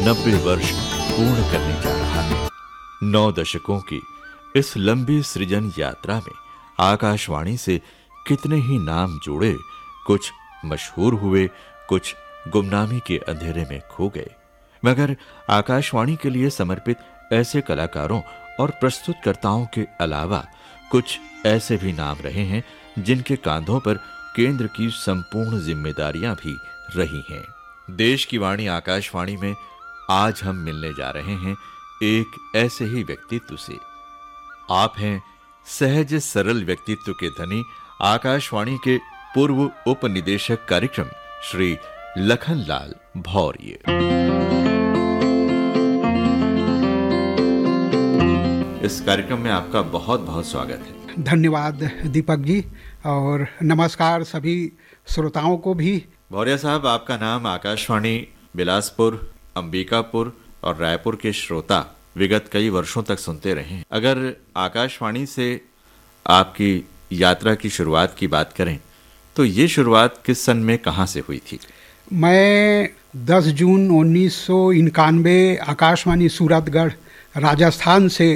90 वर्ष पूर्ण करने जा रहा है। 9 दशकों की इस लंबी सृजन यात्रा में आकाशवाणी से कितने ही नाम जुड़े, कुछ मशहूर हुए, कुछ गुमनामी के अंधेरे में खो गए, मगर आकाशवाणी के लिए समर्पित ऐसे कलाकारों और प्रस्तुतकर्ताओं के अलावा कुछ ऐसे भी नाम रहे हैं जिनके कांधों पर केंद्र की संपूर्ण जिम्मेदारियां भी रही हैं। देश की वाणी आकाशवाणी में आज हम मिलने जा रहे हैं एक ऐसे ही व्यक्तित्व से। आप हैं सहज सरल व्यक्तित्व के धनी आकाशवाणी के पूर्व उप निदेशक कार्यक्रम श्री लखनलाल भौर्य। इस कार्यक्रम में आपका बहुत बहुत स्वागत है। धन्यवाद दीपक जी, और नमस्कार सभी श्रोताओं को भी। भौर्य साहब, आपका नाम आकाशवाणी बिलासपुर, अंबिकापुर और रायपुर के श्रोता विगत कई वर्षों तक सुनते रहे हैं। अगर आकाशवाणी से आपकी यात्रा की शुरुआत की बात करें तो ये शुरुआत किस सन में कहाँ से हुई थी? मैं 10 जून 1991 आकाशवाणी सूरतगढ़ राजस्थान से